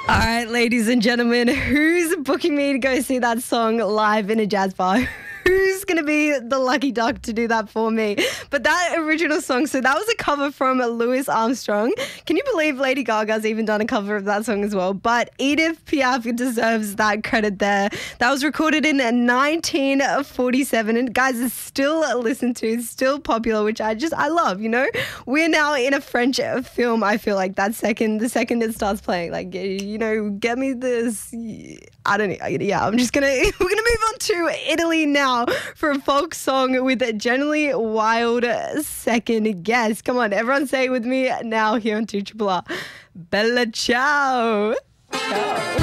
All right, ladies and gentlemen, who's booking me to go see that song live in a jazz bar? Who's going to be the lucky duck to do that for me? But that original song, so that was a cover from Louis Armstrong. Can you believe Lady Gaga's even done a cover of that song as well? But Edith Piaf deserves that credit there. That was recorded in 1947. And guys, it's still listened to, it's still popular, which I love, you know? We're now in a French film, I feel like, the second it starts playing. Like, you know, get me this, I don't know. Yeah, we're going to move on to Italy now for a folk song with a generally wild second guess. Come on, everyone say it with me now here on 2 R. Bella ciao. Ciao.